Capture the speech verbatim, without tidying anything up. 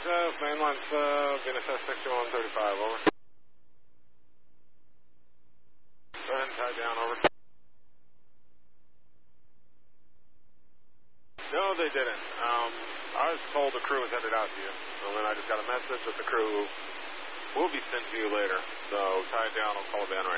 S, mainline sub, V N S S sixty-one thirty-five, over. Go ahead and tie down, over. No, they didn't. Um, I was told the crew was headed out to you, and then I just got a message that the crew will be sent to you later. So tie it down, I'll call it down